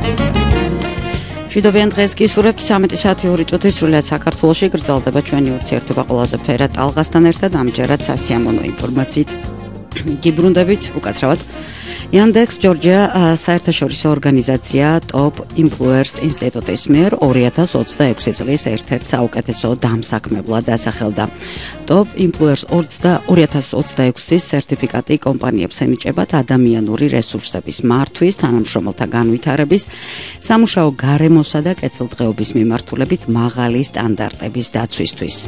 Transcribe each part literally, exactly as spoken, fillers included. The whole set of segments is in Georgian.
მშვიდობიან დღეს გისურვებთ სამი საათი ორი წუთი სრულად საქართველოში გრძელდება ჩვენი ურთიერთობა ყველაზე ფერად ტალღასთან ერთად ამჯერად სასიამოვნო ინფორმაციით გიბრუნდებით უკაცრავად Yandex Georgia საერთაშორისო ორგანიზაცია Top Influencers ინსტიტუტის მიერ ორი ათას ოცდაექვსი წლის ერთ-ერთ საუკეთესო დამსაქმებლად დასახელდა. Top Influencers ორი ათას ოცდაექვსის სერტიფიკატი კომპანიებს ენიჭებათ ადამიანური რესურსების მართვის, თანამშრომელთა განვითარების, სამუშაო გარემოსა და კეთილდღეობის მიმართულებით მაღალი სტანდარტების დაცვისთვის.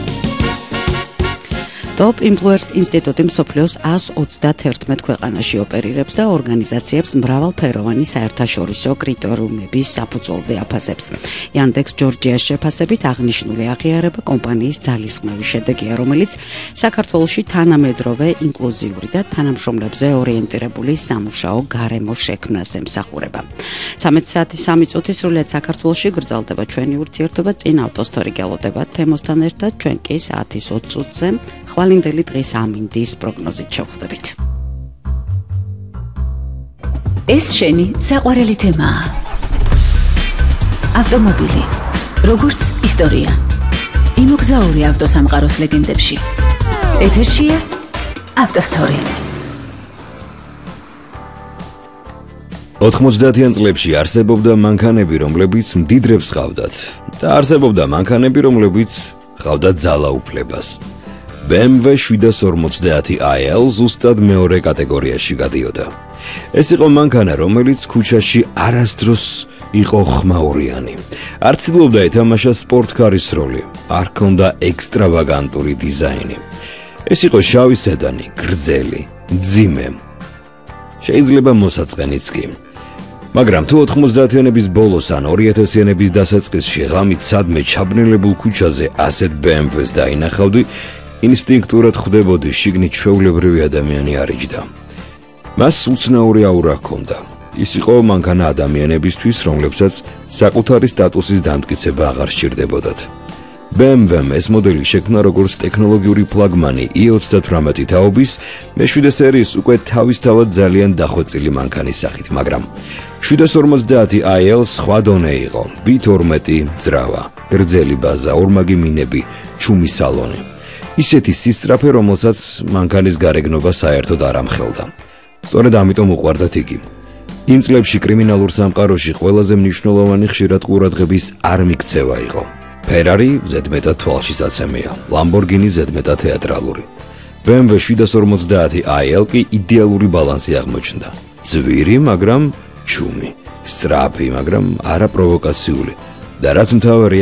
Top Influencers ინსტიტუტი მსოფლიოს ას ოცდათერთმეტ ქვეყანაში ოპერირებს და ორგანიზაციებს მრავალფეროვანი საერთაშორისო კრიტერიუმების საფუძველზე აფასებს. Yandex Georgia-ს შეფასებით აღნიშნული აღიარება კომპანიის ძალისხმევის შედეგია, რომელიც საქართველოში თანამედროვე, ინკლუზიური და თანამშრომლებზე ორიენტირებული სამუშაო გარემოს შექმნას ემსახურება. სამი საათი სამი წუთი სრულად საქართველოში გრძელდება ჩვენი ურთიერთობა, წინ ავტოსტორი გელოდება თემოსთან ერთად, ჩვენ კი საათის ოცი წუთზე ხვალინდელი დღის ამინდის პროგნოზით შევხვდებით. ეს შენი საყვარელი თემაა. ავტომობილი, როგორც ისტორია. იმოგზაური ავტოსამყაროს ლეგენდებში. ეთერშია ავტოსტორი. ოთხმოცდაათიან წლებში არსებობდა მანქანები, რომლებიც მდიდრებს ჰყავდათ და არსებობდა მანქანები, რომლებიც ჰყავდათ ძალაუფლებას. B M W შვიდას ორმოცდაათი i L ზუსტად მეორე კატეგორიაში გადიოდა. ეს იყო მანქანა, რომელიც ქუჩაში არასდროს იყო ხმაურიანი. არ ცდილობდა ეთამაშა სპორტკარის როლი, არ ჰქონდა ექსტრავაგანტური დიზაინი. ეს იყო შავი სედანი, გრძელი, მძიმე. შეიძლება მოსაწყენიც კი. მაგრამ თუ ოთხმოცდაათიანების ბოლოს ან ორი ათასიანების დასაწყისში ღამით სადმე ჩაბნელებულ ქუჩაზე ასეთ B M W-ს დაინახავდი, ინსტინქტურად ხვდებოდი შიგნით ჩვეულებრივი ადამიანი არიჯდა. მას უცნაური აურა ჰქონდა. ის იყო მანქანა ადამიანებისთვის, რომლებსაც საკუთარი სტატუსის დამტკიცება აღარ სჭირდებოდათ. B M W-მ ეს მოდელი შექმნა როგორც ტექნოლოგიური ფლაგმანი i ოცდათვრამეტი თაობის მეშვიდე სერიის უკვე თავისთავად ძალიან დახვეწილი მანქანის სახით, მაგრამ შვიდას ორმოცდაათი i L სხვა დონე იყო, B ორმეტი ძრავა, გრძელი ბაზა, ორმაგი მინები, ჩუმი სალონი. ისეთი სისწრაფე, რომელსაც მანქანის გარეგნობა საერთოდ არ ამხელდა. სწორედ ამიტომ უყვარდათ იგი. იმ წლებში კრიმინალურ სამყაროში ყველაზე მნიშვნელოვანი ხშირად ყურადღების არ მიქცევა იყო. Ferrari ზედმეტად თვალშისაცემია, Lamborghini ზედმეტად თეატრალური. B M W შვიდას ორმოცდაათი i L კი იდეალური ბალანსი აღმოჩნდა. ძვირი, მაგრამ ჩუმი, სწრაფი, მაგრამ არა პროვოკაციული. და რაც მთავარია,